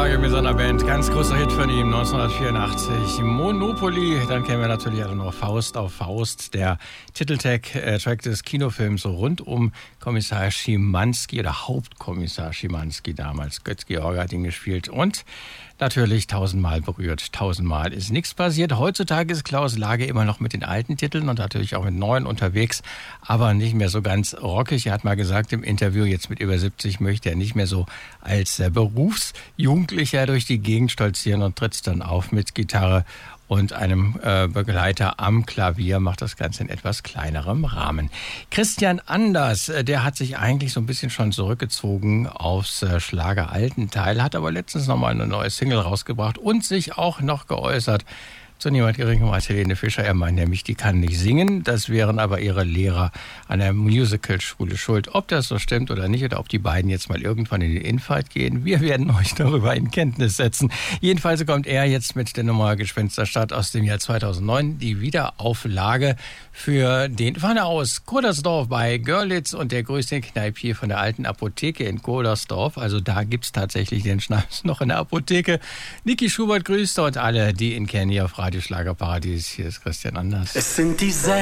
Schlager mit seiner Band. Ganz großer Hit von ihm, 1984. Monopoly. Dann kennen wir natürlich alle noch Faust auf Faust, der Titeltrack des Kinofilms rund um Kommissar Schimanski oder Hauptkommissar Schimanski damals. Götz-George hat ihn gespielt und natürlich tausendmal berührt. Tausendmal ist nichts passiert. Heutzutage ist Klaus Lage immer noch mit den alten Titeln und natürlich auch mit neuen unterwegs, aber nicht mehr so ganz rockig. Er hat mal gesagt im Interview, jetzt mit über 70 möchte er nicht mehr so als Berufsjugendlicher durch die Gegend stolzieren und tritt dann auf mit Gitarre und einem Begleiter am Klavier, macht das Ganze in etwas kleinerem Rahmen. Christian Anders, der hat sich eigentlich so ein bisschen schon zurückgezogen aufs Schlager-Altenteil, hat aber letztens nochmal eine neue Single rausgebracht und sich auch noch geäußert zu niemand geringem als Helene Fischer. Er meint nämlich, die kann nicht singen. Das wären aber ihre Lehrer an der Musicalschule schuld. Ob das so stimmt oder nicht, oder ob die beiden jetzt mal irgendwann in den Infight gehen, wir werden euch darüber in Kenntnis setzen. Jedenfalls kommt er jetzt mit der Nummer Gespensterstadt aus dem Jahr 2009, die Wiederauflage für den Pfanne aus Kodersdorf bei Görlitz und der größten Kneipe hier von der alten Apotheke in Kodersdorf. Also da gibt's tatsächlich den Schnaps noch in der Apotheke. Niki Schubert grüßt und alle, die ihn kennen hier auf Radio Schlagerparadies. Hier ist Christian Anders. Es sind die